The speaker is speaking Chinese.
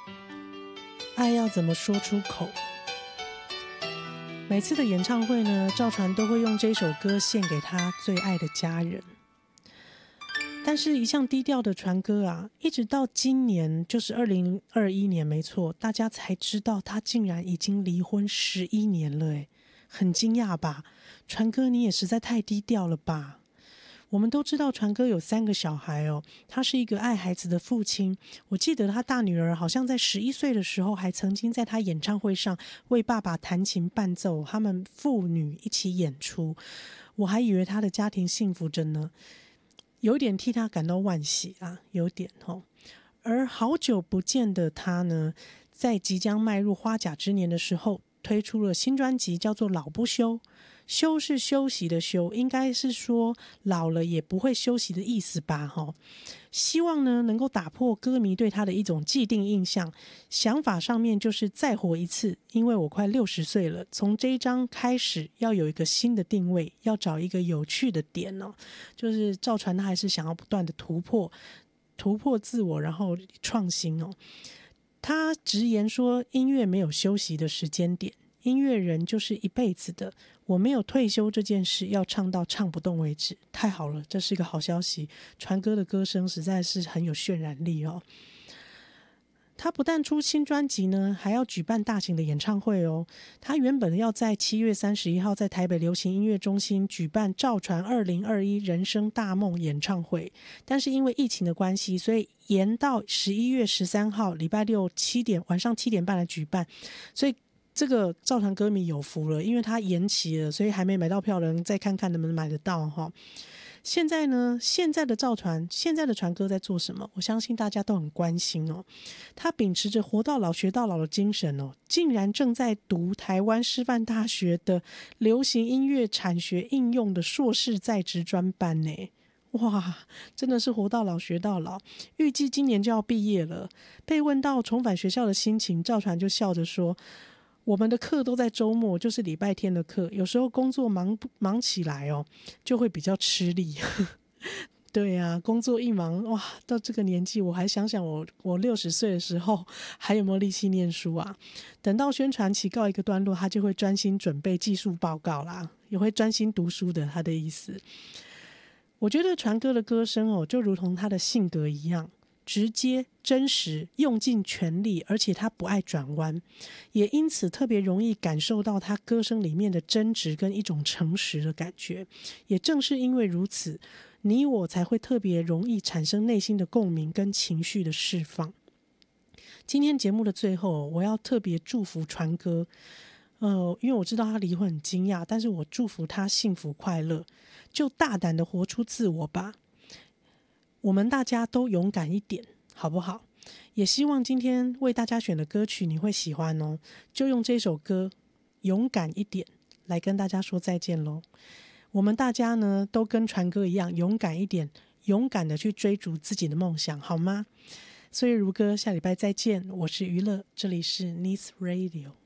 爱要怎么说出口？每次的演唱会呢，赵传都会用这首歌献给他最爱的家人。但是一向低调的传哥啊，一直到今年，就是2021年没错，大家才知道他竟然已经离婚11年了耶，很惊讶吧？传哥你也实在太低调了吧？我们都知道传哥有3个小孩哦，他是一个爱孩子的父亲。我记得他大女儿好像在11岁的时候，还曾经在他演唱会上为爸爸弹琴伴奏，他们父女一起演出。我还以为他的家庭幸福着呢，有点替他感到惋惜啊，有点哦。而好久不见的他呢，在即将迈入花甲之年的时候，推出了新专辑，叫做《老不休》。休是休息的休，应该是说老了也不会休息的意思吧希望呢能够打破歌迷对他的一种既定印象，想法上面就是再活一次，因为我快60岁了，从这一张开始要有一个新的定位，要找一个有趣的点就是赵传他还是想要不断的突破自我，然后创新他直言说音乐没有休息的时间点，音乐人就是一辈子的，我没有退休这件事，要唱到唱不动为止。太好了，这是一个好消息。传哥的歌声实在是很有渲染力他不但出新专辑呢，还要举办大型的演唱会他原本要在7月31号在台北流行音乐中心举办赵传2021人生大梦演唱会，但是因为疫情的关系，所以延到11月13号礼拜六晚上7点半来举办。所以这个赵传歌迷有福了，因为他延期了，所以还没买到票的人再看看能不能买得到现在呢，现在的传哥在做什么？我相信大家都很关心他秉持着活到老学到老的精神竟然正在读台湾师范大学的流行音乐产学应用的硕士在职专班呢。哇，真的是活到老学到老，预计今年就要毕业了。被问到重返学校的心情，赵传就笑着说，我们的课都在周末，就是礼拜天的课，有时候工作忙起来就会比较吃力对啊，工作一忙，哇，到这个年纪，我还想想我60岁的时候还有没有力气念书啊？等到宣传期告一个段落，他就会专心准备技术报告啦，也会专心读书的，他的意思。我觉得传哥的歌声就如同他的性格一样，直接真实，用尽全力，而且他不爱转弯，也因此特别容易感受到他歌声里面的真实跟一种诚实的感觉。也正是因为如此，你我才会特别容易产生内心的共鸣跟情绪的释放。今天节目的最后，我要特别祝福传哥因为我知道他离婚很惊讶，但是我祝福他幸福快乐，就大胆的活出自我吧。我们大家都勇敢一点，好不好？也希望今天为大家选的歌曲你会喜欢就用这首歌勇敢一点来跟大家说再见咯。我们大家呢都跟传哥一样勇敢一点，勇敢的去追逐自己的梦想，好吗？所以如歌下礼拜再见，我是娱乐，这里是 Nice Radio。